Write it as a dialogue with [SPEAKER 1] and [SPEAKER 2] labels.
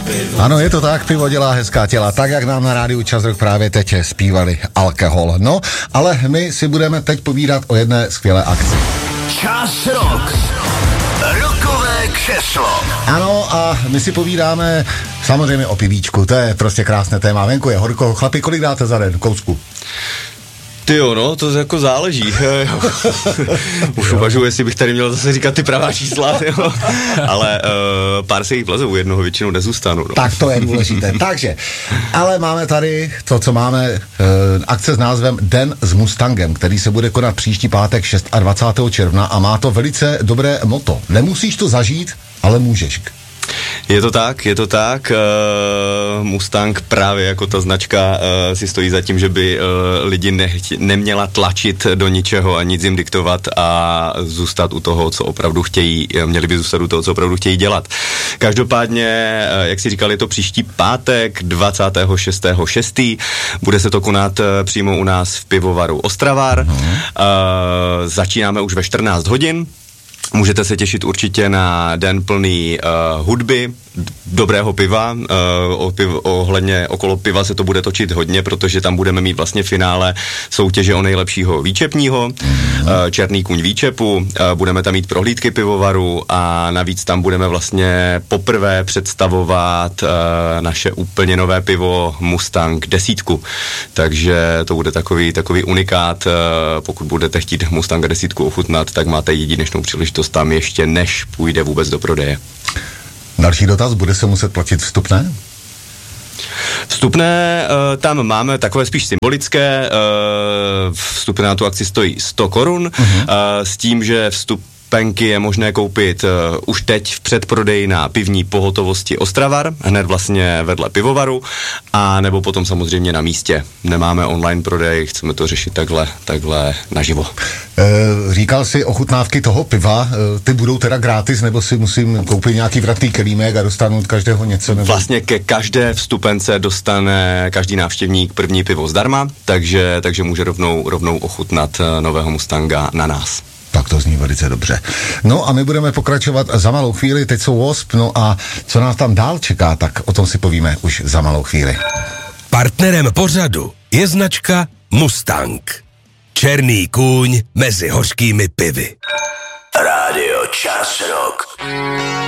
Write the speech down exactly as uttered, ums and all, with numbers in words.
[SPEAKER 1] Ano, je to tak, pivo dělá hezká těla, tak jak nám na rádiu Čas Rock právě teď zpívali Alkohol. No, ale my si budeme teď povídat o jedné skvělé akci.
[SPEAKER 2] Čas Rock. Rockové křeslo.
[SPEAKER 1] Ano, a my si povídáme samozřejmě o pivíčku, to je prostě krásné téma. Venku je horko, chlapi, kolik dáte za den, kousku?
[SPEAKER 3] Tyjo, no, to jako záleží. Už uvažuji, jestli bych tady měl zase říkat ty pravá čísla, jo. Ale uh, pár se jich vleze, u jednoho většinou nezůstanu. No.
[SPEAKER 1] Tak to je důležité. Takže, ale máme tady to, co máme, uh, akce s názvem Den s Mustangem, který se bude konat příští pátek dvacátého šestého června a má to velice dobré motto. Nemusíš to zažít, ale můžeš.
[SPEAKER 3] Je to tak, je to tak. Uh, Mustang právě jako ta značka uh, si stojí za tím, že by uh, lidi nechtě, neměla tlačit do ničeho a nic jim diktovat a zůstat u toho, co opravdu chtějí, měli by zůstat u toho, co opravdu chtějí dělat. Každopádně, uh, jak si říkal, je to příští pátek dvacátého šestého šestého Bude se to konat uh, přímo u nás v pivovaru Ostravar. Uh-huh. Uh, začínáme už ve čtrnáct hodin. Můžete se těšit určitě na den plný uh, hudby, dobrého piva, uh, o piv, ohledně okolo piva se to bude točit hodně, protože tam budeme mít vlastně finále soutěže o nejlepšího výčepního, mm. uh, Černý kůň výčepu, uh, budeme tam mít prohlídky pivovaru a navíc tam budeme vlastně poprvé představovat uh, naše úplně nové pivo Mustang desítku, takže to bude takový, takový unikát, uh, pokud budete chtít Mustanga desítku ochutnat, tak máte jedinečnou příležitost tam ještě než půjde vůbec do prodeje.
[SPEAKER 1] Další dotaz, bude se muset platit vstupné?
[SPEAKER 3] Vstupné uh, tam máme takové spíš symbolické, uh, vstupné na tu akci stojí sto korun, uh-huh. uh, s tím, že vstup Penky je možné koupit uh, už teď v předprodeji na pivní pohotovosti Ostravar, hned vlastně vedle pivovaru, a nebo potom samozřejmě na místě. Nemáme online prodej, chceme to řešit takhle, takhle naživo.
[SPEAKER 1] E, říkal jsi ochutnávky toho piva, e, ty budou teda gratis, nebo si musím koupit nějaký vratný kelímek a dostanu od každého něco? Nebo...
[SPEAKER 3] Vlastně ke každé vstupence dostane každý návštěvník první pivo zdarma, takže, takže může rovnou, rovnou ochutnat nového Mustanga na nás.
[SPEAKER 1] Tak to zní velice dobře. No a my budeme pokračovat za malou chvíli, teď jsou W A S P, no a co nás tam dál čeká, tak o tom si povíme už za malou chvíli.
[SPEAKER 2] Partnerem pořadu je značka Mustang. Černý kůň mezi hořkými pivy. Rádio Čas Rock.